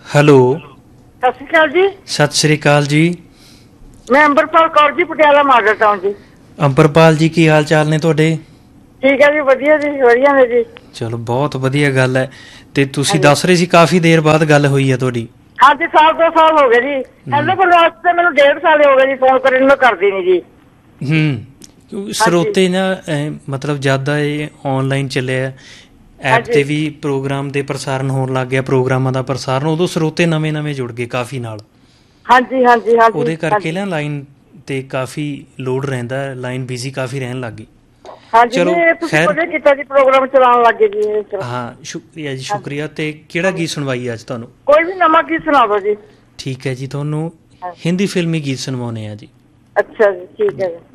Hello, ਸਤਿ ਸ਼੍ਰੀ ਅਕਾਲ ਜੀ। ਸਤਿ ਸ਼੍ਰੀ ਅਕਾਲ ਜੀ। ਮੈਂ ਅੰਬਰਪਾਲ ਕੌਰ ਜੀ, ਪਟਿਆਲਾ ਮਾਡਲ ਟਾਊਨ ਜੀ। ਅੰਬਰਪਾਲ ਜੀ, ਕੀ ਹਾਲ ਚਾਲ ਨੇ ਤੁਹਾਡੇ? ਠੀਕ ਹੈ ਜੀ, ਵਧੀਆ ਜੀ, ਵਧੀਆ ਨੇ ਜੀ। ਚਲੋ ਬਹੁਤ ਵਧੀਆ ਗੱਲ ਹੈ। ਤੇ ਤੁਸੀਂ ਹਾਂਜੀ ਦੱਸ ਰਹੇ ਸੀ ਕਾਫੀ ਦੇਰ ਬਾਅਦ ਗੱਲ ਹੋਈ ਹੈ ਤੁਹਾਡੀ। ਹਾਂਜੀ, ਸਾਲ 2 ਸਾਲ ਹੋ ਗਏ ਜੀ। ਪਹਿਲੇ ਪ੍ਰਵਾਸ ਤੇ ਮੈਨੂੰ 1.5 ਸਾਲ ਹੋ ਗਏ ਜੀ, ਫੋਨ ਕਰਨ ਨੂੰ ਮੈਂ ਕਰਦੀ ਨਹੀਂ ਜੀ। ਹਾਂਜੀ ਸਰੋਤੇ ਨਾ ਮਤਲਬ ਜਦ ਇਹ ਔਨਲਾਈਨ ਚੱਲਿਆ ਐਪ ਹਾਂਜੀ 'ਤੇ ਵੀ ਪ੍ਰੋਗਰਾਮ ਦੇ ਪ੍ਰਸਾਰਨ ਹੋਣ ਲੱਗ ਗਿਆ, ਪ੍ਰੋਗਰਾਮਾਂ ਦਾ ਪ੍ਰਸਾਰਨ, ਉਦੋਂ ਸਰੋਤੇ ਨਵੇਂ ਜੁੜ ਗਏ ਕਾਫੀ ਨਾਲ। ਹਾਂਜੀ ਹਾਂਜੀ ਹਾਂਜੀ ਉਹਦੇ ਕਰਕੇ ਹਾਂਜੀ ਨਾ ਲਾਈਨ 'ਤੇ ਕਾਫੀ ਲੋਡ ਰਹਿੰਦਾ, ਲਾਈਨ ਬਿਜ਼ੀ ਕਾਫੀ ਰਹਿਣ ਲੱਗ ਗਈ। ਹਾਂਜੀ, ਚਲੋ ਨਹੀਂ ਤੁਸੀਂ ਖੈਰ, ਵਧੀਆ ਕੀਤਾ ਜੀ, ਪ੍ਰੋਗਰਾਮ ਚਲਾਉਣ ਲੱਗ ਗਏ ਜੀ। ਹਾਂ ਸ਼ੁਕਰੀਆ ਜੀ, ਹਾਂਜੀ ਸ਼ੁਕਰੀਆ। ਅਤੇ ਕਿਹੜਾ ਹਾਂਜੀ, ਗੀਤ ਸੁਣਵਾਈਏ ਅੱਜ ਤੁਹਾਨੂੰ? ਕੋਈ ਵੀ ਨਵਾਂ ਗੀਤ ਸੁਣਾ ਦਿਓ ਜੀ। ਠੀਕ ਹੈ ਜੀ, ਤੁਹਾਨੂੰ ਹਾਂਜੀ। ਹਿੰਦੀ ਫਿਲਮੀ ਗੀਤ ਸੁਣਵਾਉਂਦੇ ਹਾਂ ਜੀ। ਅੱਛਾ ਜੀ, ਠੀਕ ਹੈ ਜੀ।